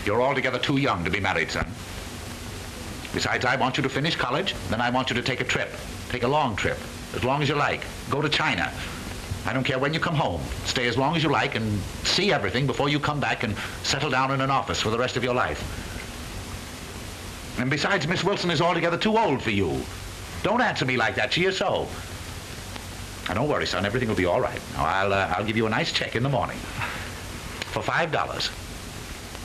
You're altogether too young to be married, son. Besides, I want you to finish college, then I want you to take a trip. Take a long trip, as long as you like. Go to China. I don't care when you come home. Stay as long as you like and see everything before you come back and settle down in an office for the rest of your life. And besides, Miss Wilson is altogether too old for you. Don't answer me like that. She is so. Now, don't worry, son. Everything will be all right. Now, I'll give you a nice check in the morning for $5.